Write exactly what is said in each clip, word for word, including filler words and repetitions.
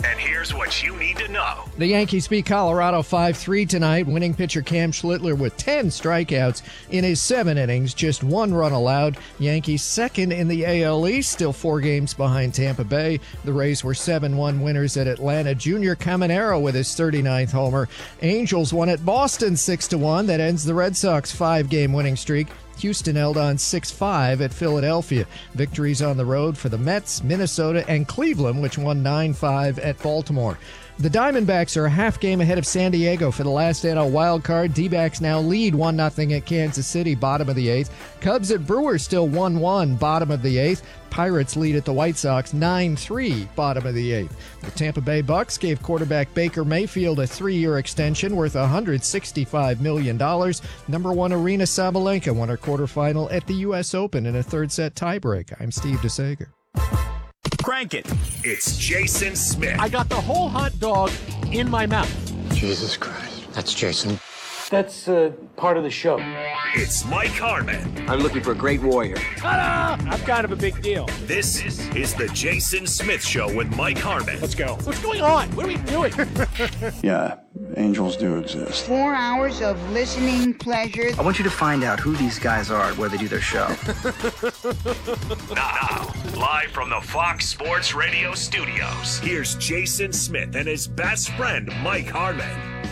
And here's what you need to know. The Yankees beat Colorado five three tonight, winning pitcher Cam Schlittler with ten strikeouts in his seven innings, just one run allowed. Yankees second in the A L East, still four games behind Tampa Bay. The Rays were seven one winners at Atlanta. Junior Caminero with his thirty-ninth homer. Angels won at Boston six to one. That ends the Red Sox five-game winning streak. Houston held on six five at Philadelphia. Victories on the road for the Mets, Minnesota, and Cleveland, which won nine five at Baltimore. The Diamondbacks are a half game ahead of San Diego for the last N L wild card. D-backs now lead one nothing at Kansas City, bottom of the eighth. Cubs at Brewers still one one, bottom of the eighth. Pirates lead at the White Sox nine three, bottom of the eighth. The Tampa Bay Bucks gave quarterback Baker Mayfield a three-year extension worth one hundred sixty-five million dollars. Number one Arena Sabalenka won her quarterfinal at the U S Open in a third-set tiebreak. I'm Steve DeSager. Crank it. It's Jason Smith. I got the whole hot dog in my mouth. Jesus Christ. That's Jason. That's uh, part of the show. It's Mike Harmon. I'm looking for a great warrior. Ta-da! I'm kind of a big deal. This is the Jason Smith Show with Mike Harmon. Let's go. What's going on? What are we doing? Yeah, angels do exist. Four hours of listening pleasure. I want you to find out who these guys are and where they do their show. Now, live from the Fox Sports Radio studios, here's Jason Smith and his best friend, Mike Harmon.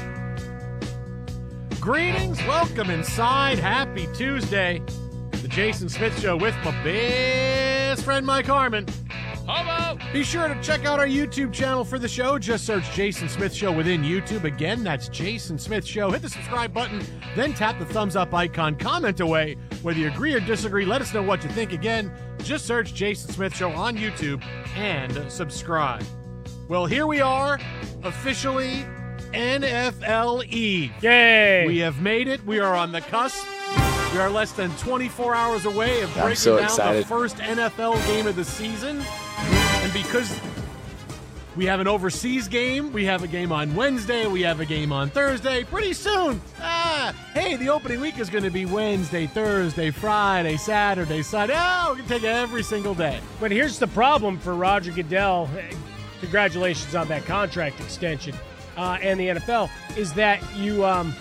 Greetings, welcome inside. Happy Tuesday. The Jason Smith Show with my best friend Mike Harmon. Homo! Be sure to check out our YouTube channel for the show. Just search Jason Smith Show within YouTube. Again, that's Jason Smith Show. Hit the subscribe button, then tap the thumbs up icon. Comment away. Whether you agree or disagree, let us know what you think. Again, just search Jason Smith Show on YouTube and subscribe. Well, here we are, officially N F L Eve. Yay! We have made it. We are on the cusp. We are less than twenty-four hours away of breaking so down excited. the first N F L game of the season. And because we have an overseas game, we have a game on Wednesday, we have a game on Thursday. Pretty soon, ah, hey, the opening week is going to be Wednesday, Thursday, Friday, Saturday, Sunday. Oh, we can take it every single day. But here's the problem for Roger Goodell. Congratulations on that contract extension. Uh, and the N F L, is that you um,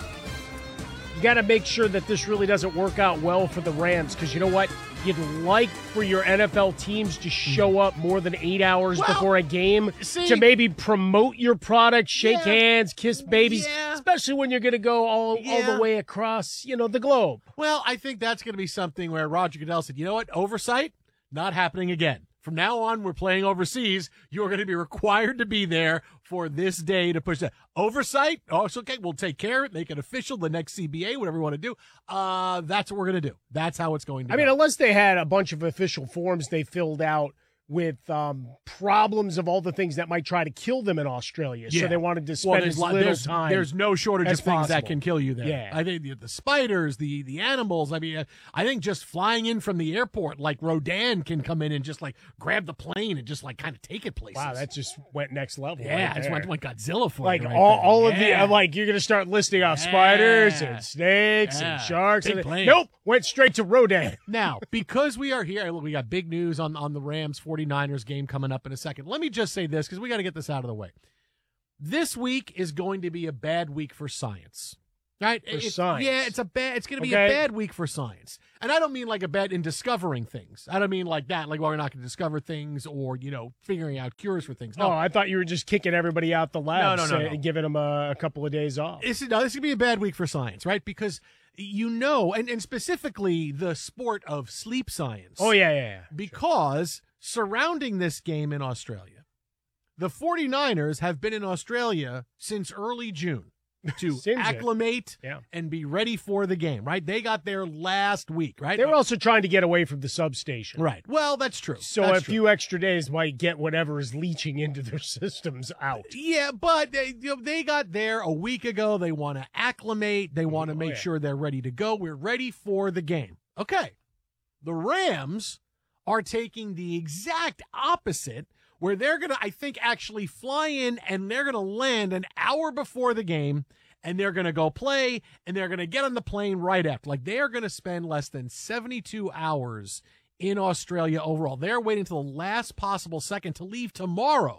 you got to make sure that this really doesn't work out well for the Rams, because you know what? You'd like for your N F L teams to show up more than eight hours well, before a game see, to maybe promote your product, shake yeah, hands, kiss babies, yeah. especially when you're going to go all, Yeah. all the way across, you know, the globe. Well, I think that's going to be something where Roger Goodell said, you know what? Oversight, not happening again. From now on, we're playing overseas. You're going to be required to be there for this day to push that. Oversight, oh, it's okay. We'll take care of it, make it official, the next C B A, whatever we want to do. Uh, that's what we're going to do. That's how it's going to I go. mean, unless they had a bunch of official forms they filled out with um, problems of all the things that might try to kill them in Australia. Yeah. So they wanted to spend well, there's, as lo- little there's, time. there's no shortage as of things that possible. can kill you there. Yeah. I think the, the spiders, the the animals. I mean, uh, I think just flying in from the airport, like Rodan can come in and just like grab the plane and just like kind of take it places. Wow, that just went next level. yeah, right it's there. went, went Godzilla for like you right all, there. all of Yeah. the like you're gonna start listing off Yeah. spiders and snakes Yeah. and sharks. Big And plane. nope, went straight to Rodan. Now, because we are here, look, we got big news on, on the Rams forty-niners game coming up in a second. Let me just say this, because we got to get this out of the way. This week is going to be a bad week for science. Right? For It's- science. Yeah, it's a bad it's gonna be Okay. a bad week for science. And I don't mean like a bad in discovering things. I don't mean like that, like well, we're not gonna discover things or, you know, figuring out cures for things. No. Oh, I thought you were just kicking everybody out the lab No, no, no, no. and giving them a, a couple of days off. This is, no, this is going to be a bad week for science, right? Because you know, and, and specifically the sport of sleep science. Oh, yeah, yeah, yeah. Because surrounding this game in Australia, the forty-niners have been in Australia since early June to Seems it. acclimate Yeah. and be ready for the game, right? They got there last week, right? They were also trying to get away from the substation. Right. Well, that's true. So That's a true. few extra days might get whatever is leaching into their systems out. Yeah, but they, you know, they got there a week ago. They want to acclimate. They want to Oh, make yeah. sure they're ready to go. We're ready for the game. Okay. The Rams are taking the exact opposite, where they're going to, I think, actually fly in and they're going to land an hour before the game, and they're going to go play, and they're going to get on the plane right after. Like, they are going to spend less than seventy-two hours in Australia overall. They're waiting until the last possible second to leave tomorrow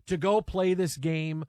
to go play this game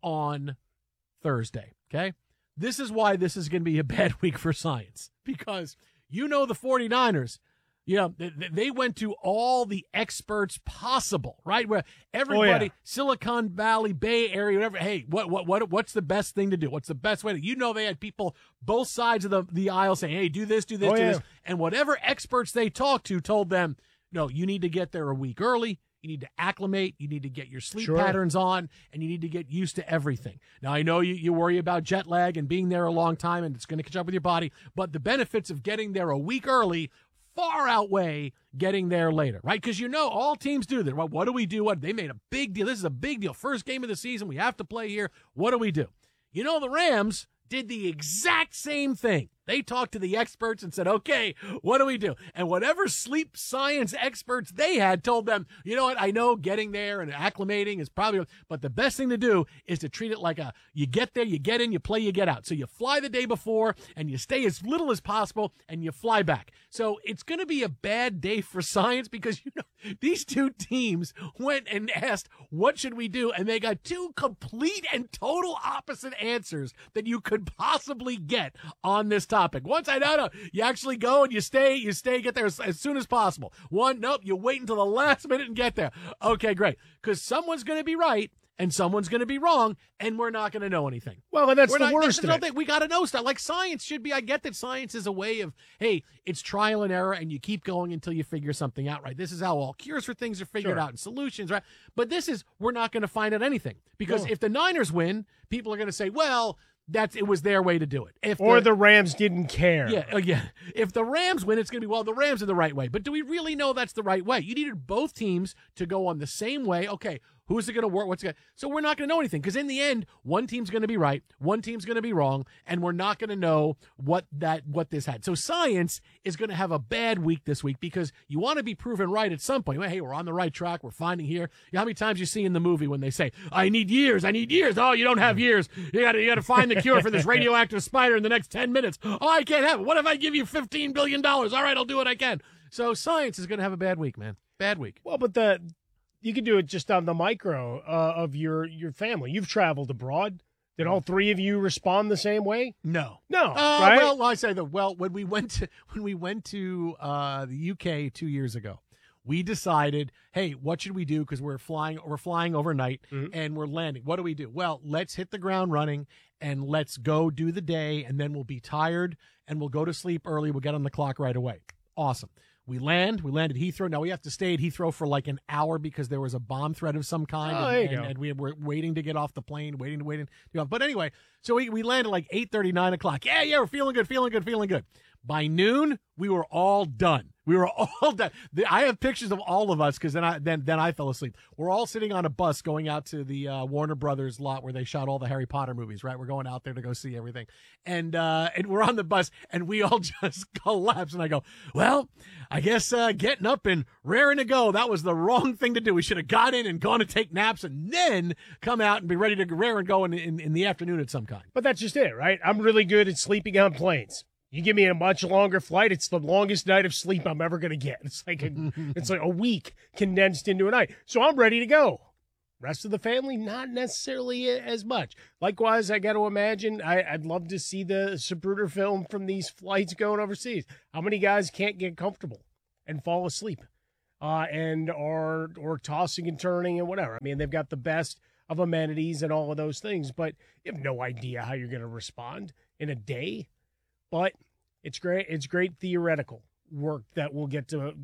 on Thursday, okay? This is why this is going to be a bad week for science, because you know the 49ers, you know, they went to all the experts possible, right? Where everybody, oh, yeah. Silicon Valley, Bay Area, whatever. Hey, what, what, what, what's the best thing to do? What's the best way to, you know, they had people both sides of the, the aisle saying, hey, do this, do this, oh, do yeah. this. And whatever experts they talked to told them, no, you need to get there a week early. You need to acclimate. You need to get your sleep sure. patterns on, and you need to get used to everything. Now, I know you, you worry about jet lag and being there a long time, and it's going to catch up with your body, but the benefits of getting there a week early far outweigh getting there later, right? Because you know all teams do that. Well, what do we do? What they made a big deal. This is a big deal. First game of the season. We have to play here. What do we do? You know, the Rams did the exact same thing. They talked to the experts and said, okay, what do we do? And whatever sleep science experts they had told them, you know what, I know getting there and acclimating is probably, but the best thing to do is to treat it like a, you get there, you get in, you play, you get out. So you fly the day before and you stay as little as possible and you fly back. So it's going to be a bad day for science because, you know, these two teams went and asked, what should we do? And they got two complete and total opposite answers that you could possibly get on this topic. Once I know, no, you actually go and you stay, you stay, get there as, as soon as possible. One, nope, you wait until the last minute and get there. Okay, great. Because someone's going to be right and someone's going to be wrong, and we're not going to know anything. Well, and that's we're the not, worst of it. it. We got to know stuff. Like science should be, I get that science is a way of, hey, it's trial and error, and you keep going until you figure something out, right? This is how all cures for things are figured sure. out and solutions, right? But this is, we're not going to find out anything. Because no. if the Niners win, people are going to say, well, That's it was their way to do it. If or the, the Rams didn't care. Yeah, uh, yeah. If the Rams win, it's going to be, well, the Rams are the right way. But do we really know that's the right way? You needed both teams to go on the same way. Okay, who's it going to work? What's going? So we're not going to know anything because in the end, one team's going to be right, one team's going to be wrong, and we're not going to know what that what this had. So science is going to have a bad week this week because you want to be proven right at some point. Well, hey, we're on the right track. We're finding here. You know how many times you see in the movie when they say, "I need years. I need years." Oh, you don't have years. You got to you got to find the cure for this radioactive spider in the next ten minutes. Oh, I can't have it. What if I give you fifteen billion dollars? All right, I'll do what I can. So science is going to have a bad week, man. Bad week. Well, but the you can do it just on the micro uh, of your your family. You've traveled abroad. Did all three of you respond the same way? No, no. Uh, right? Well, I say that. Well, when we went to when we went to uh, the U K two years ago, we decided, hey, what should we do? Because we're flying, we're flying overnight, mm-hmm. and we're landing. What do we do? Well, let's hit the ground running, and let's go do the day, and then we'll be tired, and we'll go to sleep early. We'll get on the clock right away. Awesome. We land. We landed Heathrow. Now we have to stay at Heathrow for like an hour because there was a bomb threat of some kind, oh, and, there you and, go. and we were waiting to get off the plane, waiting to wait. In, you know, but anyway, so we, we landed like eight thirty, nine o'clock. Yeah, yeah, we're feeling good, feeling good, feeling good. By noon, we were all done. We were all done. I have pictures of all of us because then I then then I fell asleep. We're all sitting on a bus going out to the uh, Warner Brothers lot where they shot all the Harry Potter movies. Right, we're going out there to go see everything, and uh, and we're on the bus and we all just collapse. And I go, well, I guess uh, getting up and raring to go, that was the wrong thing to do. We should have got in and gone to take naps and then come out and be ready to rare and go in, in in the afternoon at some kind. But that's just it, right? I'm really good at sleeping on planes. You give me a much longer flight, it's the longest night of sleep I'm ever going to get. It's like a, it's like a week condensed into a night. So I'm ready to go. Rest of the family, not necessarily as much. Likewise, I got to imagine, I, I'd love to see the Zapruder film from these flights going overseas. How many guys can't get comfortable and fall asleep uh, and are or tossing and turning and whatever? I mean, they've got the best of amenities and all of those things, but you have no idea how you're going to respond in a day. But it's great. It's great theoretical work that we'll get to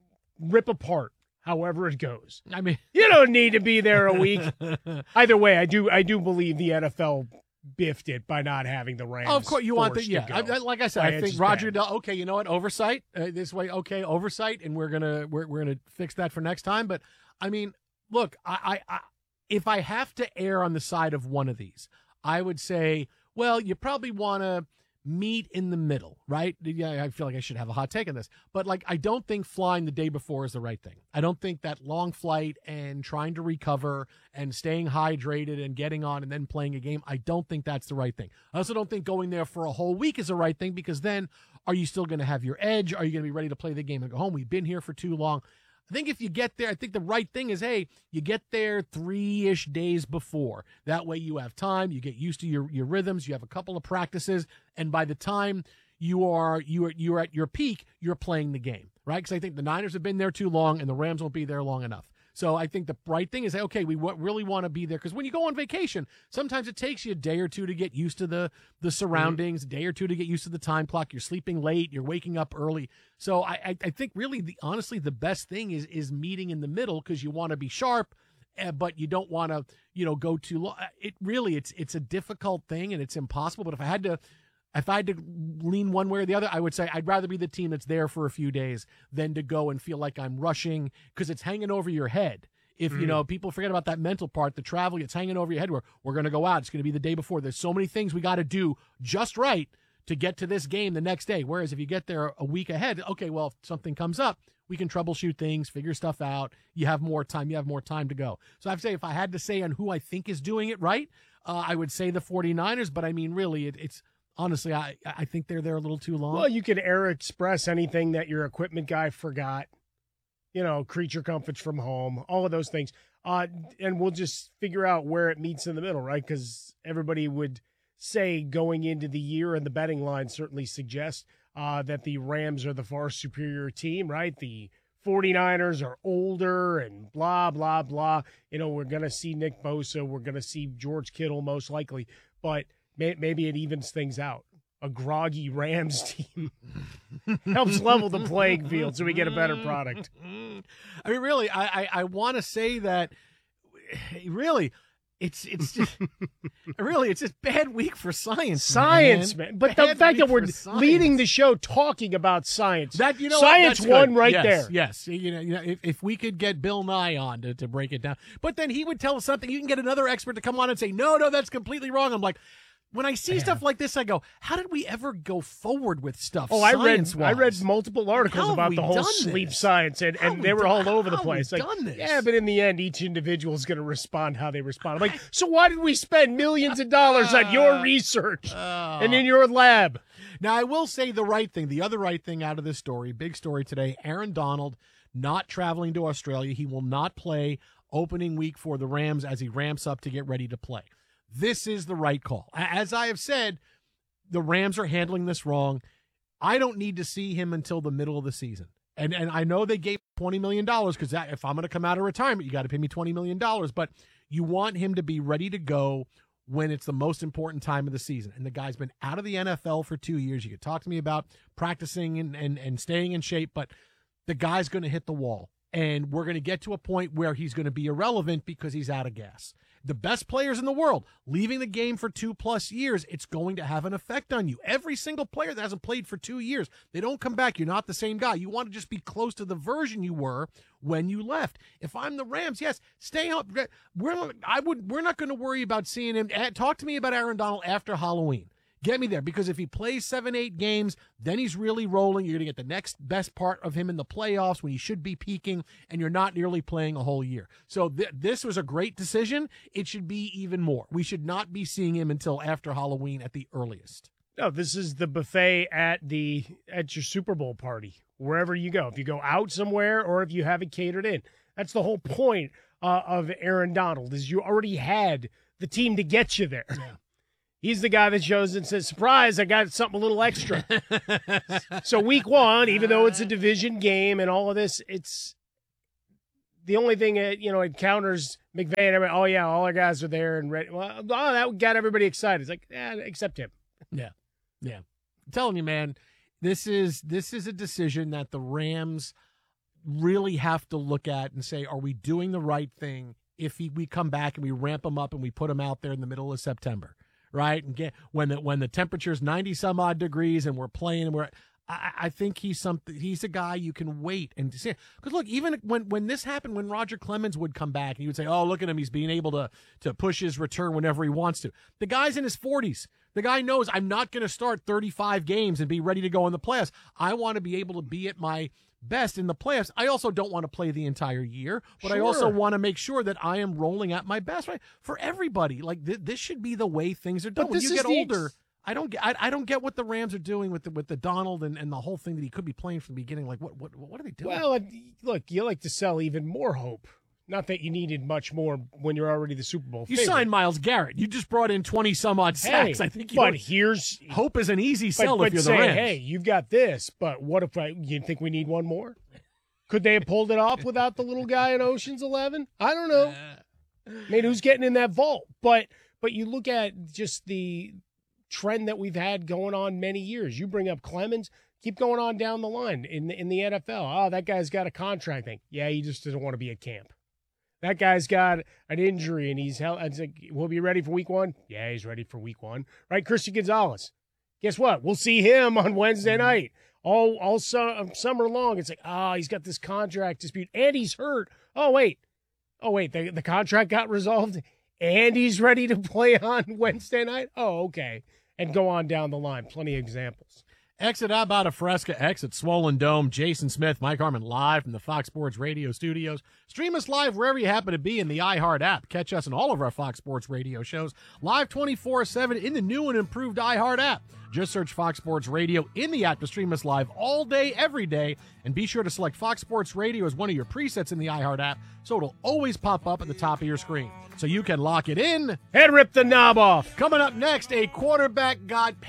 rip apart however it goes. I mean, you don't need to be there a week. Either way, I do. I do believe the N F L biffed it by not having the Rams. Oh, of course, you want the yeah. I, I, like I said, Why I think Roger Goodell. Okay, you know what? Oversight uh, this way. Okay, oversight, and we're gonna we're we're gonna fix that for next time. But I mean, look, I, I, I if I have to err on the side of one of these, I would say, well, you probably want to meet in the middle, right? Yeah, I feel like I should have a hot take on this, but like I don't think flying the day before is the right thing. I don't think that long flight and trying to recover and staying hydrated and getting on and then playing a game, I don't think that's the right thing. I also don't think going there for a whole week is the right thing because then are you still going to have your edge? Are you going to be ready to play the game and go home? We've been here for too long. I think if you get there, I think the right thing is, hey, you get there three-ish days before. That way you have time, you get used to your, your rhythms, you have a couple of practices, and by the time you are you are you're at your peak, you're playing the game, right? Because I think the Niners have been there too long, and the Rams won't be there long enough. So I think the right thing is, okay, we w- really want to be there, because when you go on vacation, sometimes it takes you a day or two to get used to the the surroundings, mm-hmm. a day or two to get used to the time clock. You're sleeping late, you're waking up early. So I I, I think really, the honestly, the best thing is is meeting in the middle, because you want to be sharp, uh, but you don't want to you know go too long. It really it's it's a difficult thing, and it's impossible. But if I had to. If I had to lean one way or the other, I would say I'd rather be the team that's there for a few days than to go and feel like I'm rushing, because it's hanging over your head. If, mm. you know, people forget about that mental part, the travel, it's hanging over your head where we're going to go out. It's going to be the day before. There's so many things we got to do just right to get to this game the next day. Whereas if you get there a week ahead, okay, well, if something comes up, we can troubleshoot things, figure stuff out. You have more time. You have more time to go. So I'd say if I had to say on who I think is doing it right, uh, I would say the 49ers. But, I mean, really, it, it's – honestly, I, I think they're there a little too long. Well, you could air express anything that your equipment guy forgot. You know, creature comforts from home, all of those things. Uh, and we'll just figure out where it meets in the middle, right? Because everybody would say going into the year, and the betting line certainly suggests uh, that the Rams are the far superior team, right? The 49ers are older and blah, blah, blah. You know, we're going to see Nick Bosa. We're going to see George Kittle most likely. But maybe it evens things out. A groggy Rams team helps level the playing field so we get a better product. I mean, really, I I, I want to say that, really, it's it's just really it's just bad week for science. Science, man. man. But bad the fact that we're leading the show talking about science, that you know, science won right yes, there. Yes, you know, you know, if, if we could get Bill Nye on to, to break it down, but then he would tell us something. You can get another expert to come on and say, no, no, that's completely wrong. I'm like. When I see yeah. stuff like this, I go, how did we ever go forward with stuff? Oh, I read I read multiple articles how about the whole sleep this? science, and, and they were all done, over the place. Like, done this? Yeah, but in the end, each individual is going to respond how they respond. I'm like, so why did we spend millions of dollars on your research uh, and in your lab? Now, I will say the right thing, the other right thing out of this story, big story today, Aaron Donald not traveling to Australia. He will not play opening week for the Rams as he ramps up to get ready to play. This is the right call. As I have said, the Rams are handling this wrong. I don't need to see him until the middle of the season. And and I know they gave twenty million dollars because if I'm going to come out of retirement, you got to pay me twenty million dollars. But you want him to be ready to go when it's the most important time of the season. And the guy's been out of the N F L for two years. You could talk to me about practicing and, and, and staying in shape, but the guy's going to hit the wall. And we're going to get to a point where he's going to be irrelevant because he's out of gas. The best players in the world, leaving the game for two plus years, it's going to have an effect on you. Every single player that hasn't played for two years, they don't come back. You're not the same guy. You want to just be close to the version you were when you left. If I'm the Rams, yes, stay up. We're, I would, we're not going to worry about seeing him. Talk to me about Aaron Donald after Halloween. Get me there, because if he plays seven, eight games, then he's really rolling. You're going to get the next best part of him in the playoffs when he should be peaking, and you're not nearly playing a whole year. So th- this was a great decision. It should be even more. We should not be seeing him until after Halloween at the earliest. No, this is the buffet at the at your Super Bowl party, wherever you go. If you go out somewhere or if you have it catered in. That's the whole point uh, of Aaron Donald, is you already had the team to get you there. Yeah. He's the guy that shows and says, surprise, I got something a little extra. So week one, even though it's a division game and all of this, it's the only thing that, you know, it counters McVay. Oh, yeah, all our guys are there and ready. Well, oh, that got everybody excited. It's like, yeah, except him. Yeah, yeah. I'm telling you, man, this is this is a decision that the Rams really have to look at and say, are we doing the right thing if he, we come back and we ramp him up and we put him out there in the middle of September? Right, and get when the when the temperature's ninety some odd degrees and we're playing and we're, I, I think he's something. He's a guy you can wait and see. Because look, even when when this happened, when Roger Clemens would come back and he would say, "Oh, look at him, he's being able to to push his return whenever he wants to." The guy's in his forties. The guy knows I'm not going to start thirty-five games and be ready to go in the playoffs. I want to be able to be at my best in the playoffs. I also don't want to play the entire year, but sure. I also want to make sure that I am rolling at my best, right? For everybody, like th- this should be the way things are done. But when you get older, ex- I don't get I, I don't get what the Rams are doing with the with the Donald and, and the whole thing that he could be playing from the beginning. Like what what what are they doing? Well, look, you like to sell even more hope. Not that you needed much more when you're already the Super Bowl You favorite. signed Myles Garrett. You just brought in twenty some odd sacks. Hey, I think. You but know, here's hope is an easy but, sell but if you're say, the Rams. hey, you've got this. But what if I? You think we need one more? Could they have pulled it off without the little guy in Ocean's Eleven? I don't know. I mean, who's getting in that vault? But but you look at just the trend that we've had going on many years. You bring up Clemens. Keep going on down the line in the, in the N F L. Oh, that guy's got a contract thing. Yeah, he just doesn't want to be at camp. That guy's got an injury and he's held. It's like, we'll be ready for week one. Yeah, he's ready for week one. Right, Christian Gonzalez. Guess what? We'll see him on Wednesday night. All all su- summer long. It's like, oh, he's got this contract dispute and he's hurt. Oh wait, oh wait, the the contract got resolved and he's ready to play on Wednesday night. Oh, okay, and go on down the line. Plenty of examples. Exit Abada Fresca, exit Swollen Dome. Jason Smith, Mike Harmon, live from the Fox Sports Radio studios. Stream us live wherever you happen to be in the iHeart app. Catch us in all of our Fox Sports Radio shows live twenty-four seven in the new and improved iHeart app. Just search Fox Sports Radio in the app to stream us live all day, every day. And be sure to select Fox Sports Radio as one of your presets in the iHeart app so it'll always pop up at the top of your screen. So you can lock it in and rip the knob off. Coming up next, a quarterback got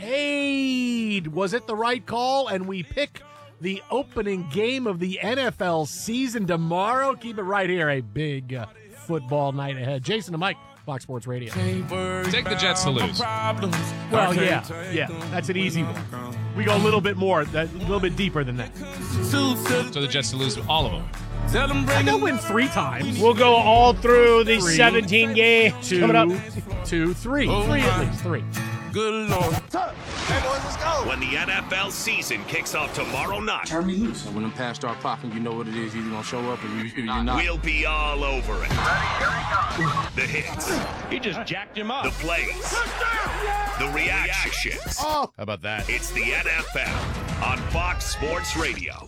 paid. Was it the right call? And we pick the opening game of the N F L season tomorrow. Keep it right here. A big uh, football night ahead. Jason and Mike, Fox Sports Radio. Take the Jets to lose. Well, yeah, yeah, that's an easy one. We go a little bit more, a little bit deeper than that. So the Jets to lose all of them. They'll win three times. We'll go all through the Three, seventeen games Two, coming up. two, three. Three at least, three. Good Lord. Hey, boys, let's go. When the N F L season kicks off tomorrow night. Turn me loose. And when them pads start popping, you know what it is. You're going to show up or you, you're not. We'll be all over it. The hits. He just jacked him up. The plays. The reactions. Oh. How about that? It's the N F L on Fox Sports Radio.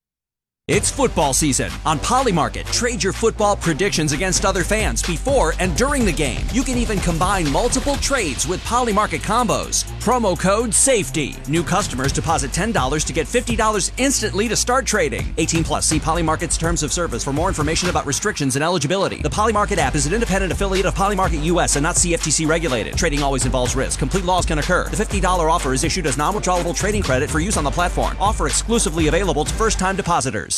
It's football season. On Polymarket, trade your football predictions against other fans before and during the game. You can even combine multiple trades with Polymarket combos. Promo code SAFETY. New customers deposit ten dollars to get fifty dollars instantly to start trading. eighteen plus. See Polymarket's terms of service for more information about restrictions and eligibility. The Polymarket app is an independent affiliate of Polymarket U S and not C F T C regulated. Trading always involves risk. Complete loss can occur. The fifty dollars offer is issued as non-withdrawable trading credit for use on the platform. Offer exclusively available to first-time depositors.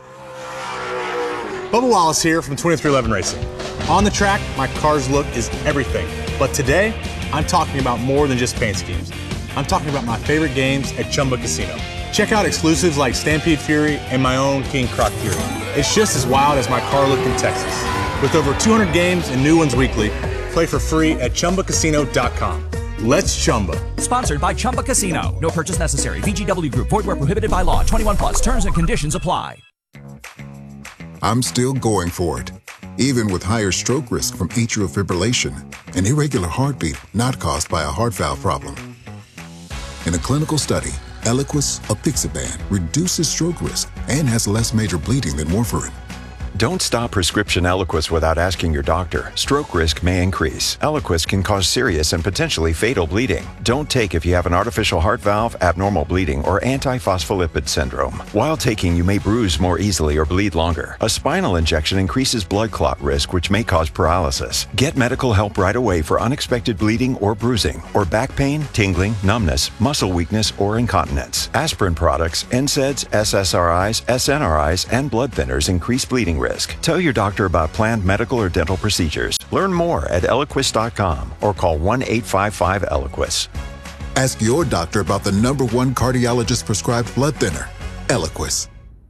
Bubba Wallace here from twenty-three eleven Racing. On the track, my car's look is everything. But today, I'm talking about more than just paint schemes. I'm talking about my favorite games at Chumba Casino. Check out exclusives like Stampede Fury and my own King Croc Fury. It's just as wild as my car look in Texas. With over two hundred games and new ones weekly, play for free at Chumba Casino dot com. Let's Chumba. Sponsored by Chumba Casino. No purchase necessary. V G W Group. Void where prohibited by law. twenty-one plus. Terms and conditions apply. I'm still going for it, even with higher stroke risk from atrial fibrillation, an irregular heartbeat not caused by a heart valve problem. In a clinical study, Eliquis apixaban reduces stroke risk and has less major bleeding than warfarin. Don't stop prescription Eliquis without asking your doctor. Stroke risk may increase. Eliquis can cause serious and potentially fatal bleeding. Don't take if you have an artificial heart valve, abnormal bleeding, or antiphospholipid syndrome. While taking, you may bruise more easily or bleed longer. A spinal injection increases blood clot risk, which may cause paralysis. Get medical help right away for unexpected bleeding or bruising, or back pain, tingling, numbness, muscle weakness, or incontinence. Aspirin products, N SAIDs, S S R Is, S N R Is, and blood thinners increase bleeding risk. Tell your doctor about planned medical or dental procedures. Learn more at Eliquis dot com or call one eight five five Eliquis. Ask your doctor about the number one cardiologist prescribed blood thinner, Eliquis.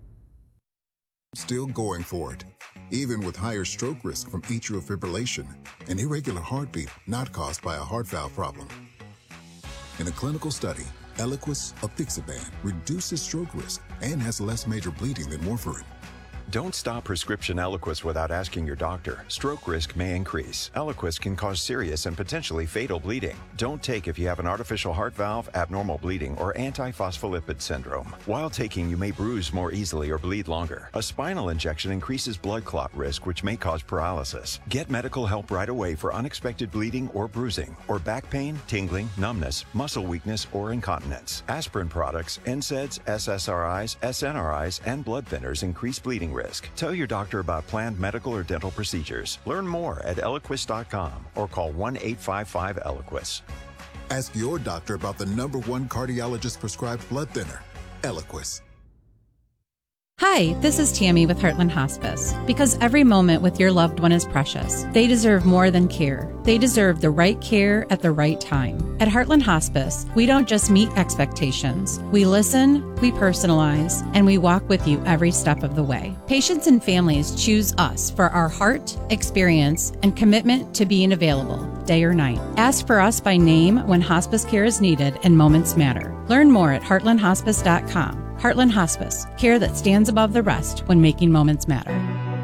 Still going for it, even with higher stroke risk from atrial fibrillation, an irregular heartbeat not caused by a heart valve problem. In a clinical study, Eliquis apixaban reduces stroke risk and has less major bleeding than warfarin. Don't stop prescription Eliquis without asking your doctor. Stroke risk may increase. Eliquis can cause serious and potentially fatal bleeding. Don't take if you have an artificial heart valve, abnormal bleeding, or antiphospholipid syndrome. While taking, you may bruise more easily or bleed longer. A spinal injection increases blood clot risk, which may cause paralysis. Get medical help right away for unexpected bleeding or bruising, or back pain, tingling, numbness, muscle weakness, or incontinence. Aspirin products, N SAIDs, S S R Is, S N R Is, and blood thinners increase bleeding risk. Tell your doctor about planned medical or dental procedures. Learn more at Eliquis dot com or call one eight five five Eliquis. Ask your doctor about the number one cardiologist prescribed blood thinner, Eliquis. Hi, this is Tammy with Heartland Hospice. Because every moment with your loved one is precious, they deserve more than care. They deserve the right care at the right time. At Heartland Hospice, we don't just meet expectations. We listen, we personalize, and we walk with you every step of the way. Patients and families choose us for our heart, experience, and commitment to being available day or night. Ask for us by name when hospice care is needed and moments matter. Learn more at heartland hospice dot com. Heartland Hospice, care that stands above the rest when making moments matter.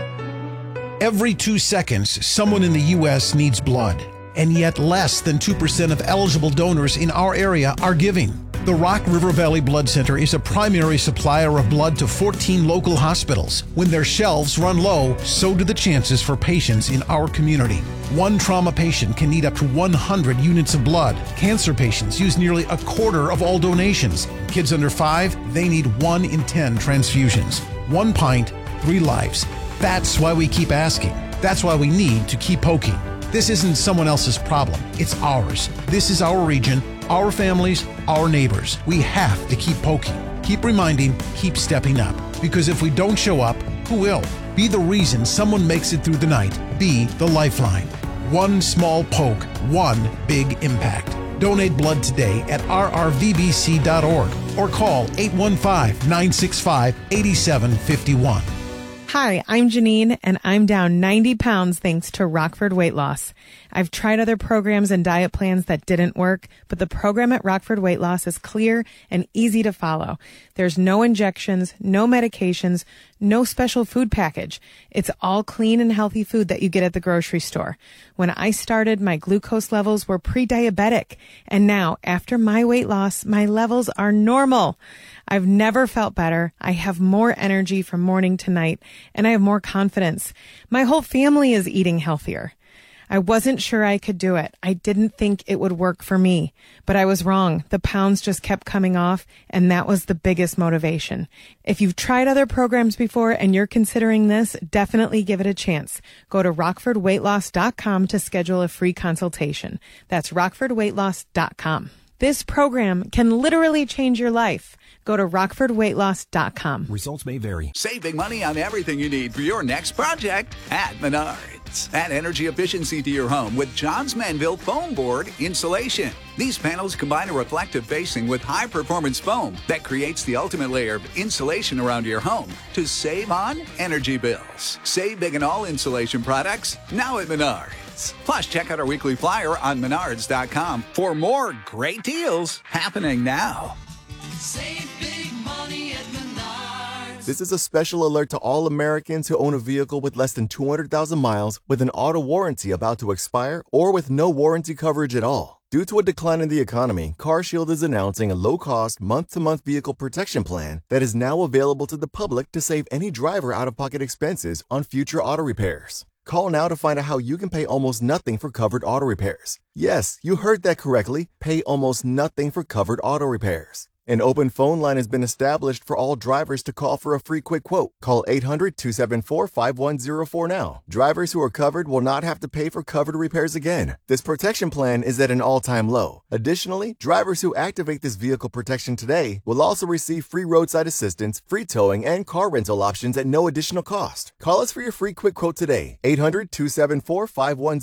Every two seconds, someone in the U S needs blood, and yet less than two percent of eligible donors in our area are giving. The Rock River Valley Blood Center is a primary supplier of blood to fourteen local hospitals. When their shelves run low, so do the chances for patients in our community. One trauma patient can need up to one hundred units of blood. Cancer patients use nearly a quarter of all donations. Kids under five, they need one in ten transfusions. One pint, three lives. That's why we keep asking. That's why we need to keep poking. This isn't someone else's problem. It's ours. This is our region, our families, our neighbors. We have to keep poking, keep reminding, keep stepping up. Because if we don't show up, who will? Be the reason someone makes it through the night. Be the lifeline. One small poke, one big impact. Donate blood today at r r v b c dot org or call eight one five, nine six five, eight seven five one. Hi, I'm Janine, and I'm down ninety pounds thanks to Rockford Weight Loss. I've tried other programs and diet plans that didn't work, but the program at Rockford Weight Loss is clear and easy to follow. There's no injections, no medications, no special food package. It's all clean and healthy food that you get at the grocery store. When I started, my glucose levels were pre-diabetic, and now, after my weight loss, my levels are normal. I've never felt better. I have more energy from morning to night, and I have more confidence. My whole family is eating healthier. I wasn't sure I could do it. I didn't think it would work for me, but I was wrong. The pounds just kept coming off, and that was the biggest motivation. If you've tried other programs before and you're considering this, definitely give it a chance. Go to rockford weight loss dot com to schedule a free consultation. That's rockford weight loss dot com. This program can literally change your life. Go to rockford weight loss dot com. Results may vary. Save big money on everything you need for your next project at Menards. Add energy efficiency to your home with Johns Manville Foam Board Insulation. These panels combine a reflective facing with high-performance foam that creates the ultimate layer of insulation around your home to save on energy bills. Save big on all insulation products now at Menards. Plus, check out our weekly flyer on menards dot com for more great deals happening now. Save big money at Menards. This is a special alert to all Americans who own a vehicle with less than two hundred thousand miles with an auto warranty about to expire or with no warranty coverage at all. Due to a decline in the economy, CarShield is announcing a low-cost, month-to-month vehicle protection plan that is now available to the public to save any driver out-of-pocket expenses on future auto repairs. Call now to find out how you can pay almost nothing for covered auto repairs. Yes, you heard that correctly. Pay almost nothing for covered auto repairs. An open phone line has been established for all drivers to call for a free quick quote. Call eight hundred, two seven four, five one zero four now. Drivers who are covered will not have to pay for covered repairs again. This protection plan is at an all-time low. Additionally, drivers who activate this vehicle protection today will also receive free roadside assistance, free towing, and car rental options at no additional cost. Call us for your free quick quote today. eight hundred, two seven four, five one